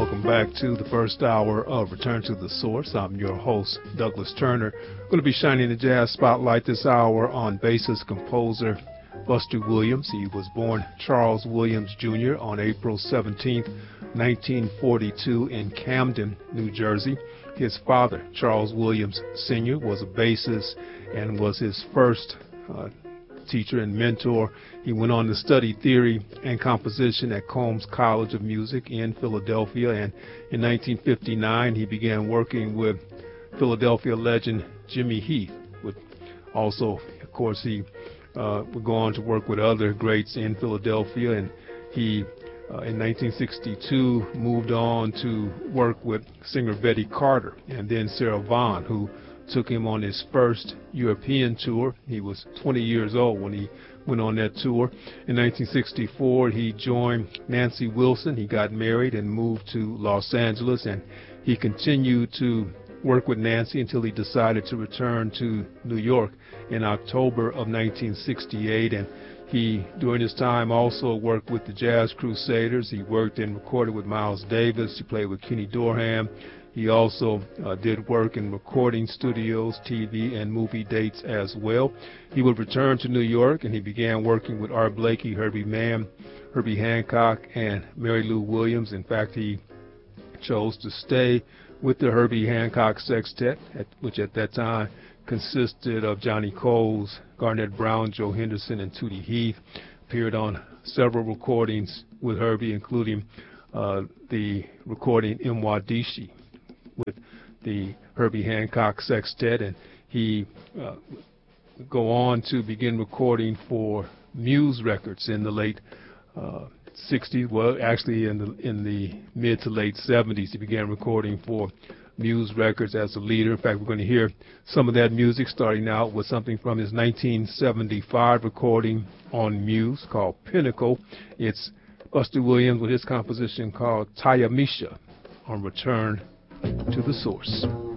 welcome back to the first hour of Return to the Source. I'm your host, Douglas Turner. Going to be shining the jazz spotlight this hour on bassist composer Buster Williams. He was born Charles Williams Jr. on April 17, 1942 in Camden, New Jersey. His father, Charles Williams Sr., was a bassist and was his first teacher and mentor. He went on to study theory and composition at Combs College of Music in Philadelphia, and in 1959 he began working with Philadelphia legend Jimmy Heath. Also, of course, he would go on to work with other greats in Philadelphia, and he in 1962 moved on to work with singer Betty Carter and then Sarah Vaughan, who took him on his first European tour. He was 20 years old when he went on that tour. In 1964, he joined Nancy Wilson. He got married and moved to Los Angeles, and he continued to work with Nancy until he decided to return to New York in October of 1968. And he, during his time, also worked with the Jazz Crusaders. He worked and recorded with Miles Davis. He played with Kenny Dorham. He also did work in recording studios, TV, and movie dates as well. He would return to New York, and he began working with Art Blakey, Herbie Mann, Herbie Hancock, and Mary Lou Williams. In fact, he chose to stay with the Herbie Hancock Sextet, which at that time consisted of Johnny Coles, Garnett Brown, Joe Henderson, and Tootie Heath. Appeared on several recordings with Herbie, including the recording Mwaddishi with the Herbie Hancock Sextet, and he go on to begin recording for Muse Records in the late 60s. Well, actually in the mid to late 70s, he began recording for Muse Records as a leader. In fact, we're going to hear some of that music, starting out with something from his 1975 recording on Muse called Pinnacle. It's Buster Williams with his composition called Tayamisha on Return to the Source.